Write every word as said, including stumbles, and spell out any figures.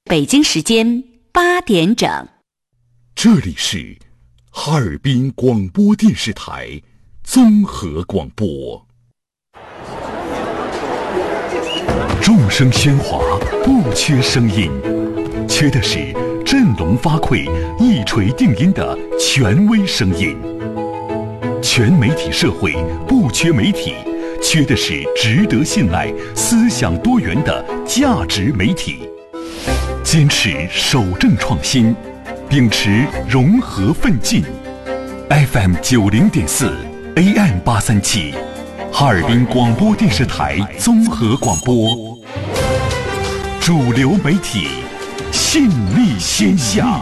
北京时间八点整， 这里是哈尔滨广播电视台综合广播。众声喧哗，不缺声音，缺的是振聋发聩、一锤定音的权威声音。全媒体社会不缺媒体，缺的是值得信赖、思想多元的价值媒体。坚持守正创新，秉持融合奋进。F M 九零点四 A M 八三七，哈尔滨广播电视台综合广播，主流媒体信力先下。